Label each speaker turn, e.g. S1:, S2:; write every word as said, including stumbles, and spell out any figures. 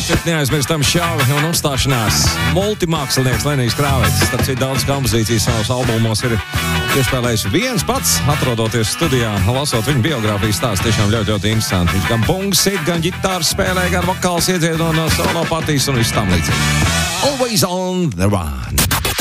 S1: citu neaizmirstam šāvi un uzstāšanās. Multimākslinieks Lenijs Krāveits. Starp citu daudz kompozīcijas savos albumos ir iespēlējis viens pats, atrodoties studijā, lasot viņa biogrāfijas stāstu. Tiešām ļoti, ļoti interesanti. Viņš gan bungas sit, gan ģitāras spēlē, gan vokāls iedzied un solo partijas un viss tam līdzīgi. Always on the run.